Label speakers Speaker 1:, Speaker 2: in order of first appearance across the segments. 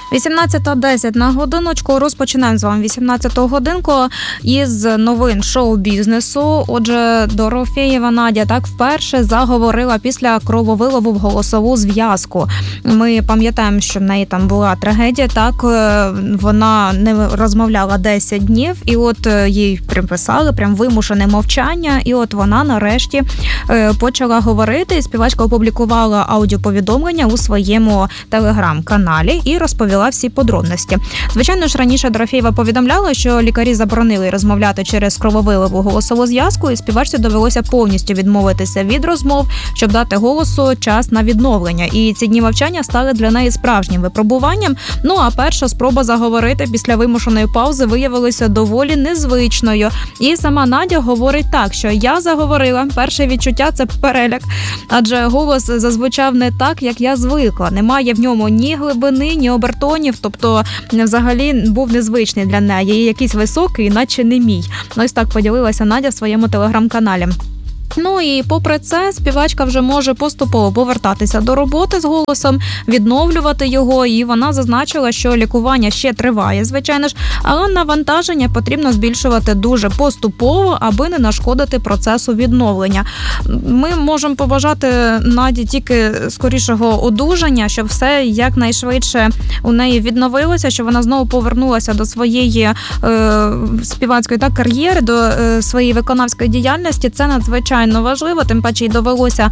Speaker 1: 18:10 на годиночку. Розпочинаємо з вами 18-ту годинку із новин шоу-бізнесу. Отже, Дорофєєва Надя так вперше заговорила після крововиливу в голосову зв'язку. Ми пам'ятаємо, що в неї там була трагедія, так, вона не розмовляла 10 днів, і от їй приписали прям вимушене мовчання, і от вона нарешті почала говорити. Співачка опублікувала аудіоповідомлення у своєму телеграм-каналі і розповіла всі подробності. Звичайно ж, раніше Дорофєєва повідомляла, що лікарі заборонили розмовляти через крововиливу голосову зв'язку, і співачці довелося повністю відмовитися від розмов, щоб дати голосу час на відновлення. І ці дні мовчання стали для неї справжнім випробуванням. Ну, а перша спроба заговорити після вимушеної паузи виявилася доволі незвичною. І сама Надя говорить так, що я заговорила, перше відчуття – це переляк, адже голос зазвучав не так, як я звикла. Немає в ньому ні глибини, ні обертонів, тобто взагалі був незвичний для неї, якийсь високий, наче не мій. Ось так поділилася Надя в своєму телеграм-каналі. Ну і попри це, співачка вже може поступово повертатися до роботи з голосом, відновлювати його, і вона зазначила, що лікування ще триває, звичайно ж, але навантаження потрібно збільшувати дуже поступово, аби не нашкодити процесу відновлення. Ми можемо побажати Наді тільки скорішого одужання, щоб все якнайшвидше у неї відновилося, щоб вона знову повернулася до своєї співацької кар'єри, до своєї виконавської діяльності. Це надзвичайно важливо, тим паче й довелося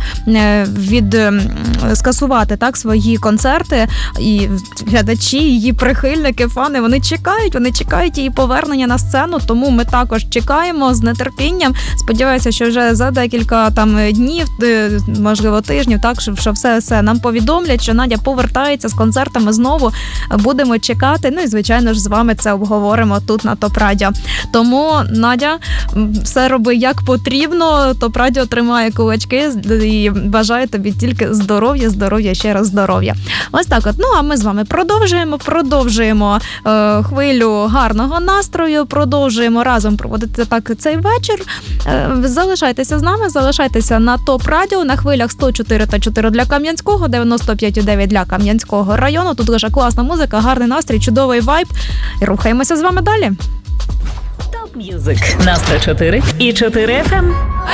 Speaker 1: скасувати свої концерти, і глядачі, її прихильники, фани, вони чекають її повернення на сцену, тому ми також чекаємо з нетерпінням. Сподіваюся, що вже за декілька днів, можливо тижнів, так, що все нам повідомлять, що Надя повертається з концертами знову, будемо чекати, ну і звичайно ж з вами це обговоримо тут на ТОП Радіо. Тому, Надя, все роби як потрібно, ТОП Радіо тримає кулачки і бажаю тобі тільки здоров'я, ще раз здоров'я. Ось так от. Ну, а ми з вами продовжуємо хвилю гарного настрою, продовжуємо разом проводити цей вечір. Залишайтеся з нами, залишайтеся на ТОП Радіо, на хвилях 104,4 для Кам'янського, 95,9 для Кам'янського району. Тут лише класна музика, гарний настрій, чудовий вайб. І рухаємося з вами далі.
Speaker 2: ТОП М'юзик на 104,4 FM.